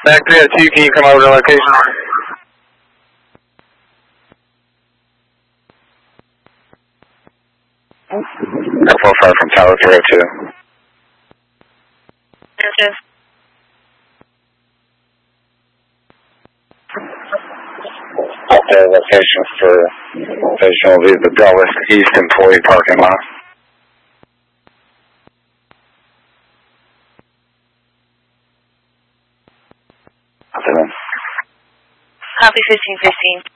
Back 302, can you come over to location? F45 from Tower 302. Yes. The location for patient will be the Dulles East employee parking lot. Copy 1515.